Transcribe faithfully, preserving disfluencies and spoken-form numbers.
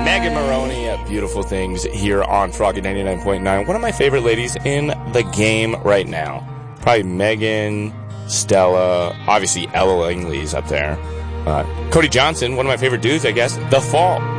Megan Maroney at Beautiful Things here on Froggy ninety-nine point nine. One of my favorite ladies in the game right now. Probably Megan, Stella, obviously Ella Langley's up there. Uh, Cody Johnson, one of my favorite dudes, I guess. The Fall.